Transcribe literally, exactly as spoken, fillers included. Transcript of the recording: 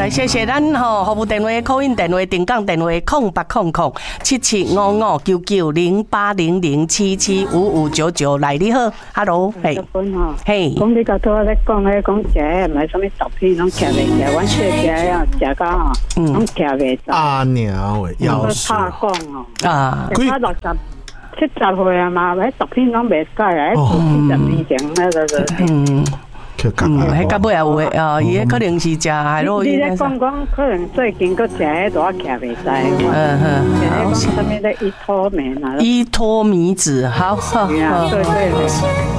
来谢谢咱吼服务电话、call in电话、定岗电话空八空空七七五五九九零八零零七七五五九九。来你好 ，Hello， 嘿，嘿， 讲你个多咧讲咧，讲食诶，买什么毒品拢吃袂食，阮小姐啊，食到吼，拢吃袂着。 阿娘喂，要死！ 怕讲哦， 啊， 佢六十。七十歲啊嘛，喺毒片講未解啊，喺四十年前咧就就。嗯， 嗯，喺到尾也有誒，啊，伊迄可能是食海洛因。 你咧講講，可能最近佫食迄大吃袂使。 嗯嗯， 食迄個什麼咧伊托美啊？ 伊托米子，好好好。 對對對。